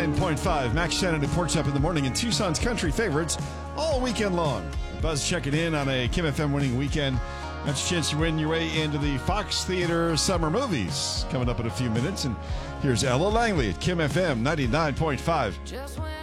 99.5. Max Shannon and Porch Up in the Morning and Tucson's country favorites all weekend long. Buzz checking in on a Kim FM winning weekend. That's a chance to win your way into the Fox Theater Summer Movies coming up in a few minutes. And here's Ella Langley at Kim FM 99.5.